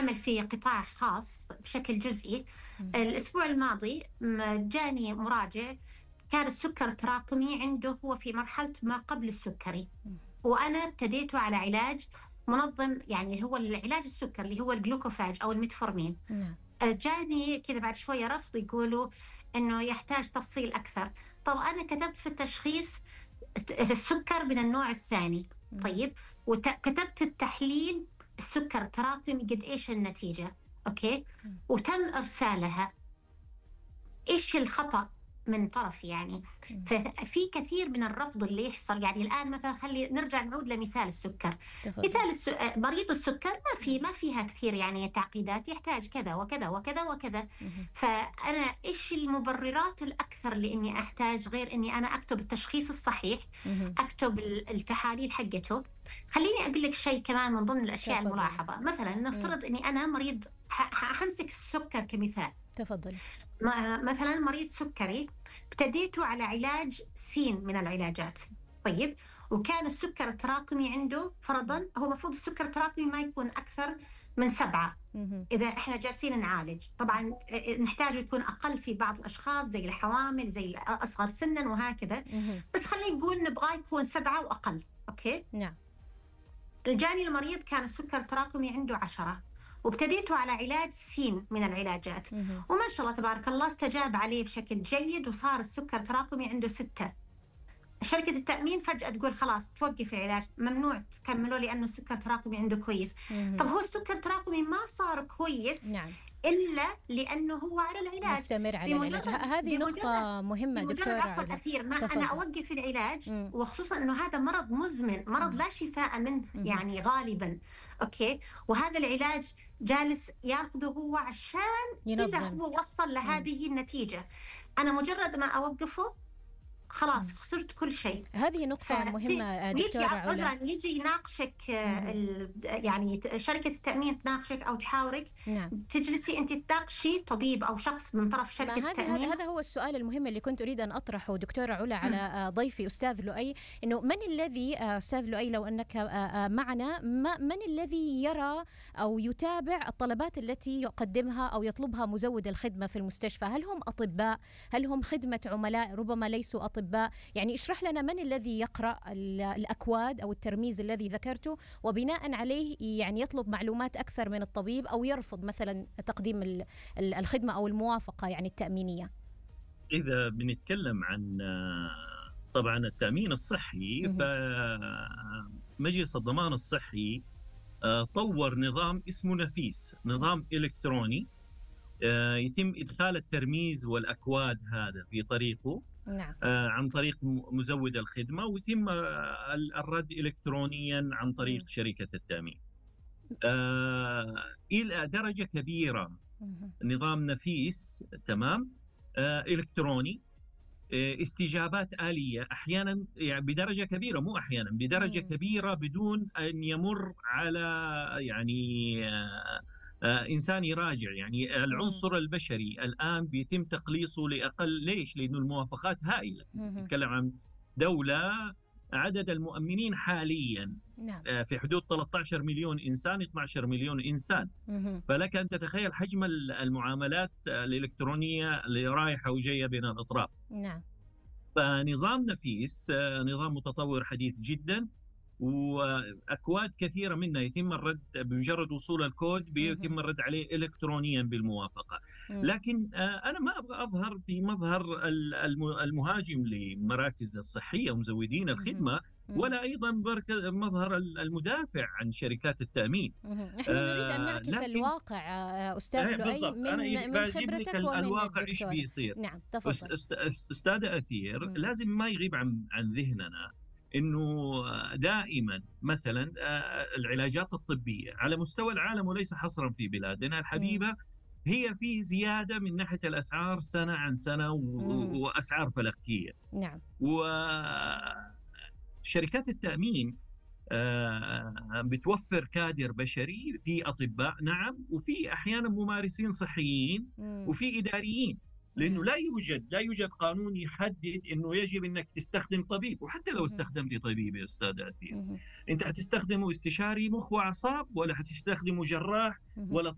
أعمل في قطاع خاص بشكل جزئي. مم. الأسبوع الماضي جاني مراجع كان السكر تراكمي عنده، هو في مرحلة ما قبل السكري، مم. وأنا ابتديته على علاج منظم، يعني هو العلاج السكر اللي هو الجلوكوفاج أو الميتفورمين. نعم. جاني كذا بعد شوية رفض، يقولوا إنه يحتاج تفصيل أكثر. طب أنا كتبت في التشخيص السكر من النوع الثاني. مم. طيب، وكتبت التحليل السكر تراكمي قد إيش النتيجة. أوكي، مم. وتم إرسالها. إيش الخطأ من طرف يعني؟ مم. ففي كثير من الرفض اللي يحصل. يعني الآن مثلا خلي نرجع نعود لمثال السكر. تفضل. مثال مريض السكر ما فيها كثير يعني تعقيدات، يحتاج كذا وكذا وكذا وكذا. مم. فأنا إيش المبررات الأكثر لإني أحتاج غير إني أنا أكتب التشخيص الصحيح، مم. أكتب التحاليل حقته. خليني أقول لك شيء كمان من ضمن الأشياء تفضل. الملاحظة. مثلا مم. نفترض إني أنا مريض، حمسك السكر كمثال. تفضل. مثلا مريض سكري ابتديته على علاج سين من العلاجات. طيب، وكان السكر التراكمي عنده فرضا، هو مفروض السكر التراكمي ما يكون أكثر من 7. مم. إذا إحنا جالسين نعالج طبعا نحتاج يكون أقل في بعض الأشخاص، زي الحوامل، زي الأصغر سنا وهكذا. مم. بس خلينا نقول نبغاه يكون 7 وأقل. أوكي، نعم. الجاني المريض كان السكر التراكمي عنده 10، وابتديته على علاج سين من العلاجات. مم. وما شاء الله تبارك الله استجاب عليه بشكل جيد، وصار السكر التراكمي عنده 6. شركة التأمين فجأة تقول خلاص توقف العلاج، ممنوع تكملوا لأنه السكر التراكمي عنده كويس. طب مم. هو السكر التراكمي ما صار كويس نعم. إلا لأنه هو على العلاج. مستمر على العلاج. بمجرد هذه بمجرد نقطة مهمة بمجرد دكتورة عفوا علا. أثير ما أنا تفضل. أوقف العلاج، مم. وخصوصا أنه هذا مرض مزمن، مرض مم. لا شفاء منه مم. يعني غالبا. أوكي، وهذا العلاج جالس ياخذه هو عشان كذا ينظم. هو وصل مم. لهذه النتيجة. أنا مجرد ما أوقفه خلاص مم. خسرت كل شيء. هذه نقطة مهمة ويجي دكتورة علا. عذرا يجي يناقشك مم. يعني شركة التأمين تناقشك أو تحاورك. نعم. تجلسي أنت تناقشي طبيب أو شخص من طرف ما شركة التأمين. هذا هو السؤال المهم اللي كنت أريد أن أطرحه دكتورة علا على ضيفي أستاذ لؤي، إنه من الذي أستاذ لؤي لو أنك معنا، من الذي يرى أو يتابع الطلبات التي يقدمها أو يطلبها مزود الخدمة في المستشفى؟ هل هم أطباء؟ هل هم خدمة عملاء ربما ليسوا أطباء؟ يعني اشرح لنا من الذي يقرأ الأكواد أو الترميز الذي ذكرته، وبناء عليه يعني يطلب معلومات أكثر من الطبيب، أو يرفض مثلا تقديم الخدمة أو الموافقة يعني التأمينية. إذا بنتكلم عن طبعا التأمين الصحي، فمجلس الضمان الصحي طور نظام اسمه نفيس، نظام إلكتروني يتم إدخال الترميز والأكواد هذا في طريقه. نعم. عن طريق مزود الخدمة، ويتم الرد إلكترونيا عن طريق شركة التأمين إلى درجة كبيرة. نظام نفيس تمام إلكتروني، استجابات آلية أحيانا، يعني بدرجة كبيرة، مو أحيانا بدرجة كبيرة، بدون أن يمر على يعني إنسان يراجع. يعني العنصر البشري الآن بيتم تقليصه لأقل. ليش؟ لأنه الموافقات هائلة. نتكلم عن دولة عدد المؤمنين حاليا في حدود 13 مليون إنسان، 12 مليون إنسان. فلك أن تتخيل حجم المعاملات الإلكترونية اللي رايحة وجاية بين الأطراف. نعم. فنظام نفيس نظام متطور حديث جدا، وأكواد كثيرة منها يتم الرد بمجرد وصول الكود، بيتم الرد عليه إلكترونيا بالموافقة. لكن أنا ما أبغى أظهر في مظهر المهاجم لمراكز الصحية ومزودين الخدمة، ولا أيضا مظهر المدافع عن شركات التأمين. احنا نريد أن نعكس الواقع أستاذ لؤي من خبرتك ومن الواقع إيش بيصير. نعم تفضل. أستاذة أثير، لازم ما يغيب عن ذهننا إنه دائما مثلا العلاجات الطبية على مستوى العالم وليس حصرا في بلادنا الحبيبة هي في زيادة من ناحية الأسعار سنة عن سنة، وأسعار فلكية. نعم. وشركات التأمين بتوفر كادر بشري، في أطباء نعم، وفي أحيانا ممارسين صحيين، وفي إداريين. لأنه لا يوجد قانون يحدد أنه يجب أنك تستخدم طبيب. وحتى لو استخدمت طبيب يا أستاذ أثير، أنت هتستخدمه استشاري مخ وأعصاب، ولا هتستخدمه جراح، ولا